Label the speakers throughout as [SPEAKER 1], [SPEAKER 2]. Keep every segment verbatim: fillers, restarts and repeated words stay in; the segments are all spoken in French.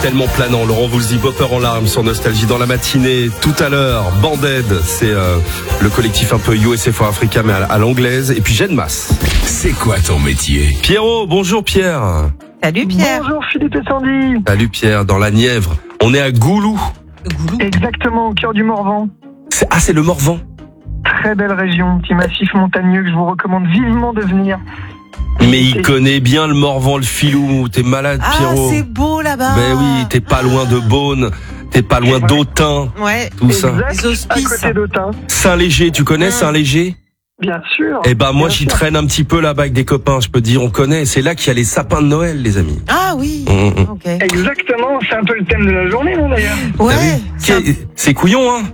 [SPEAKER 1] tellement planant. Laurent Voulzy, Bopper en larmes sur Nostalgie dans la matinée. Tout à l'heure, Banded, c'est euh, le collectif un peu U S A for Africa mais à, à l'anglaise. Et puis Jeanne Masse.
[SPEAKER 2] C'est quoi ton métier?
[SPEAKER 1] Pierrot, bonjour Pierre.
[SPEAKER 3] Salut Pierre.
[SPEAKER 4] Bonjour Philippe et Sandy.
[SPEAKER 1] Salut Pierre, dans la Nièvre. On est à Goulou.
[SPEAKER 3] Goulou.
[SPEAKER 4] Exactement, au cœur du Morvan.
[SPEAKER 1] C'est, ah, c'est le Morvan.
[SPEAKER 4] Très belle région, petit massif montagneux que je vous recommande vivement de venir.
[SPEAKER 1] Mais il connaît bien le Morvan, le filou. T'es malade,
[SPEAKER 3] Ah,
[SPEAKER 1] Pierrot.
[SPEAKER 3] c'est beau là-bas.
[SPEAKER 1] Ben oui, t'es pas loin de Beaune. T'es pas loin
[SPEAKER 4] Ouais.
[SPEAKER 1] d'Autun.
[SPEAKER 3] Ouais.
[SPEAKER 1] Tout ça.
[SPEAKER 4] Exact,
[SPEAKER 3] Les hospices.
[SPEAKER 4] à côté d'Autun.
[SPEAKER 1] Saint-Léger, tu connais
[SPEAKER 3] Mmh.
[SPEAKER 1] Saint-Léger?
[SPEAKER 4] Bien sûr.
[SPEAKER 1] Eh ben moi
[SPEAKER 4] Bien
[SPEAKER 1] j'y
[SPEAKER 4] sûr.
[SPEAKER 1] traîne un petit peu là-bas avec des copains, je peux te dire, on connaît. C'est là qu'il y a les sapins de Noël, les amis.
[SPEAKER 3] Ah oui.
[SPEAKER 1] Mmh, mmh.
[SPEAKER 3] Ok.
[SPEAKER 4] Exactement, c'est un peu le thème de la journée, non d'ailleurs?
[SPEAKER 3] Ouais.
[SPEAKER 1] T'as vu
[SPEAKER 3] C'est un,
[SPEAKER 1] Qu'est- C'est couillon, hein?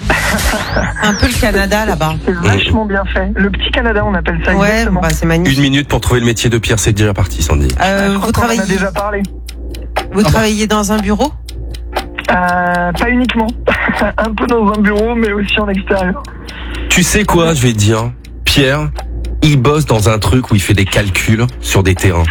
[SPEAKER 3] un peu le Canada là-bas.
[SPEAKER 4] C'est vachement bien fait. Le petit Canada, on appelle ça
[SPEAKER 3] Ouais,
[SPEAKER 4] exactement.
[SPEAKER 3] bah, c'est
[SPEAKER 1] Une
[SPEAKER 3] magnifique.
[SPEAKER 1] minute pour trouver le métier de Pierre, c'est déjà parti, Sandy.
[SPEAKER 3] Euh,
[SPEAKER 4] Je crois
[SPEAKER 3] vous
[SPEAKER 4] qu'on en a
[SPEAKER 3] travaillez,
[SPEAKER 4] déjà parlé.
[SPEAKER 3] vous travaillez dans un bureau?
[SPEAKER 4] Euh, pas uniquement. Un peu dans un bureau, mais aussi en extérieur.
[SPEAKER 1] Tu sais quoi, je vais te dire, Pierre, il bosse dans un truc où il fait des calculs sur des terrains.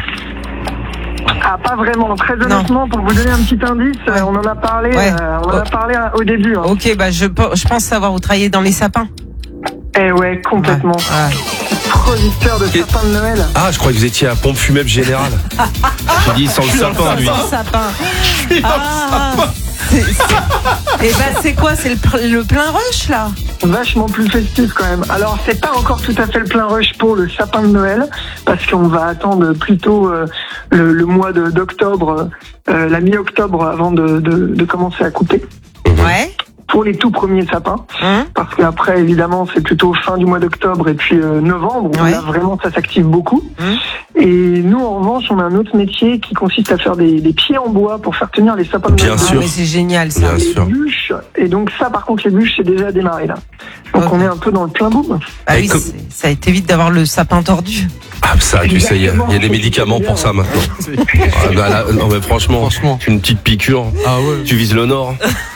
[SPEAKER 4] Ah, pas vraiment. Très honnêtement, pour vous donner un petit indice,
[SPEAKER 3] Ouais.
[SPEAKER 4] euh, on en a parlé,
[SPEAKER 3] Ouais.
[SPEAKER 4] euh, on en a
[SPEAKER 3] Oh.
[SPEAKER 4] parlé euh, au début. Hein.
[SPEAKER 3] Ok, bah je, pe- je pense savoir où travailler dans les sapins.
[SPEAKER 4] Eh ouais, complètement.
[SPEAKER 3] Ouais.
[SPEAKER 4] Producteur de
[SPEAKER 1] Et-
[SPEAKER 4] sapins de Noël.
[SPEAKER 1] Ah, je crois que vous étiez à Pompe Funèbre Générale. J'ai dit sans le sapin, lui.
[SPEAKER 3] Sans sapin. Ah, c'est, c'est... Et bah c'est quoi? C'est le, pr- le plein rush là?
[SPEAKER 4] Vachement plus festif quand même. Alors c'est pas encore tout à fait le plein rush pour le sapin de Noël, parce qu'on va attendre plutôt euh, le, le mois de, d'octobre, euh, la mi-octobre avant de, de, de commencer à couper.
[SPEAKER 3] Ouais.
[SPEAKER 4] Pour les tout premiers sapins,
[SPEAKER 3] Hum.
[SPEAKER 4] parce qu'après évidemment c'est plutôt fin du mois d'octobre et puis euh, novembre, où
[SPEAKER 3] Ouais.
[SPEAKER 4] là vraiment ça s'active beaucoup.
[SPEAKER 3] Hum.
[SPEAKER 4] Et nous en revanche on a un autre métier qui consiste à faire des, des pieds en bois pour faire tenir les sapins de
[SPEAKER 1] Bien
[SPEAKER 4] Noël.
[SPEAKER 3] Ah,
[SPEAKER 1] sûr.
[SPEAKER 3] mais c'est génial ça.
[SPEAKER 1] Bien
[SPEAKER 4] Les
[SPEAKER 1] sûr.
[SPEAKER 4] bûches, et donc ça par contre les bûches c'est déjà démarré là. Donc
[SPEAKER 3] Ok.
[SPEAKER 4] on est un peu dans le plein boom.
[SPEAKER 3] Ah
[SPEAKER 1] Et
[SPEAKER 3] oui,
[SPEAKER 1] comme-
[SPEAKER 3] c'est- ça évite d'avoir le sapin tordu.
[SPEAKER 1] Ah, ça, tu sais, il y, a- il y a des médicaments pour ça maintenant. Ah, bah, là, non, mais franchement,
[SPEAKER 2] Franchement.
[SPEAKER 1] une petite piqûre,
[SPEAKER 2] Ah ouais.
[SPEAKER 1] tu vises le nord.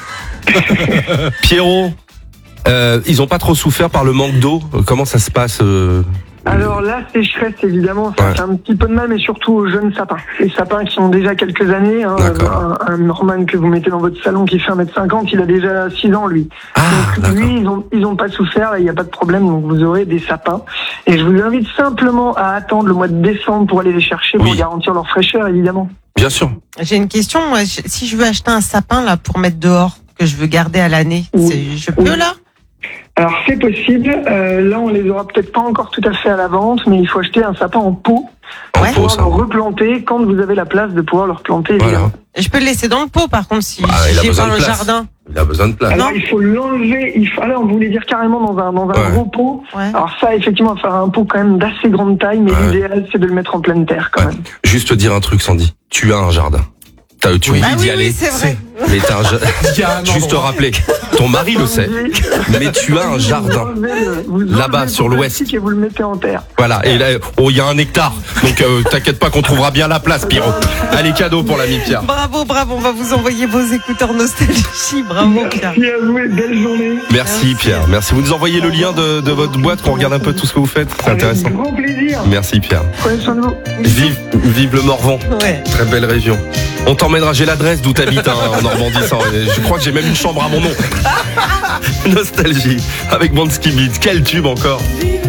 [SPEAKER 1] Pierrot, euh, ils ont pas trop souffert par le manque d'eau. Comment ça se passe euh,
[SPEAKER 4] Alors la sécheresse évidemment ça
[SPEAKER 1] Ouais.
[SPEAKER 4] fait un petit peu de mal, mais surtout aux jeunes sapins. Les sapins qui ont déjà quelques années, hein,
[SPEAKER 1] D'accord.
[SPEAKER 4] un, un Norman que vous mettez dans votre salon qui fait un mètre cinquante, il a déjà six ans lui.
[SPEAKER 1] Ah,
[SPEAKER 4] Donc
[SPEAKER 1] d'accord.
[SPEAKER 4] lui ils ont, ils ont pas souffert, là il n'y a pas de problème, donc vous aurez des sapins. Et je vous invite simplement à attendre le mois de décembre pour aller les chercher pour
[SPEAKER 1] Oui.
[SPEAKER 4] garantir leur fraîcheur évidemment.
[SPEAKER 1] Bien sûr.
[SPEAKER 3] J'ai une question. Moi, je- si je veux acheter un sapin là pour mettre dehors, que je veux garder à l'année,
[SPEAKER 4] Oui.
[SPEAKER 3] c'est- je peux
[SPEAKER 4] Oui.
[SPEAKER 3] là?
[SPEAKER 4] Alors c'est possible, euh, là on les aura peut-être pas encore tout à fait à la vente, mais il faut acheter un sapin en pot
[SPEAKER 1] En
[SPEAKER 3] Ouais.
[SPEAKER 1] pot,
[SPEAKER 4] pour
[SPEAKER 1] ça.
[SPEAKER 4] le replanter quand vous avez la place de pouvoir le replanter.
[SPEAKER 1] Voilà.
[SPEAKER 4] évidemment.
[SPEAKER 3] Je peux le laisser dans le pot par contre si
[SPEAKER 1] Ah, il a
[SPEAKER 3] j'ai
[SPEAKER 1] besoin
[SPEAKER 3] pas
[SPEAKER 1] de
[SPEAKER 3] un
[SPEAKER 1] place.
[SPEAKER 3] jardin.
[SPEAKER 1] Il a besoin de place.
[SPEAKER 4] Alors
[SPEAKER 3] Non.
[SPEAKER 4] il faut l'enlever, il faut, alors vous voulez dire carrément dans un, dans un
[SPEAKER 1] Ouais.
[SPEAKER 4] gros pot.
[SPEAKER 3] Ouais.
[SPEAKER 4] Alors ça effectivement, il va faire un pot quand même d'assez grande taille, mais
[SPEAKER 1] Ouais.
[SPEAKER 4] l'idéal c'est de le mettre en pleine terre quand
[SPEAKER 1] Ouais.
[SPEAKER 4] même.
[SPEAKER 1] Juste te dire un truc, Sandy. Tu as un jardin. T'as, tu
[SPEAKER 2] Oui.
[SPEAKER 1] oublies
[SPEAKER 3] Ah
[SPEAKER 1] d'y
[SPEAKER 3] oui,
[SPEAKER 1] aller.
[SPEAKER 3] oui, c'est vrai.
[SPEAKER 1] Mais t'as un jardin.
[SPEAKER 2] Il y a un
[SPEAKER 1] Juste te
[SPEAKER 2] endroit.
[SPEAKER 1] rappeler. Ton mari le sait. Mais tu as un jardin.
[SPEAKER 4] Vous enlevez le- vous enlevez
[SPEAKER 1] Là-bas,
[SPEAKER 4] le
[SPEAKER 1] sur
[SPEAKER 4] pot
[SPEAKER 1] l'ouest.
[SPEAKER 4] plastique et vous le mettez en terre.
[SPEAKER 1] Voilà. Et là, oh, il y a un hectare. Donc, euh, t'inquiète pas qu'on trouvera bien la place, Pierrot. Allez, cadeau pour l'ami Pierre.
[SPEAKER 3] Bravo, bravo. On va vous envoyer vos écouteurs nostalgie. Bravo Pierre.
[SPEAKER 4] Merci à vous et belle journée.
[SPEAKER 1] Merci, Pierre. Merci. Vous nous envoyez le lien de, de votre boîte, qu'on regarde un peu tout ce que vous faites. C'est intéressant.
[SPEAKER 4] Avec grand plaisir.
[SPEAKER 1] Merci, Pierre.
[SPEAKER 4] Prenez soin de vous.
[SPEAKER 1] Vive, vive le Morvan.
[SPEAKER 3] Ouais.
[SPEAKER 1] Très belle région. On t'emmènera, j'ai l'adresse d'où t'habites hein, en Normandie. Ça, je crois que j'ai même une chambre à mon nom. Nostalgie avec Bansky Beats. Quel tube encore.
[SPEAKER 3] Vive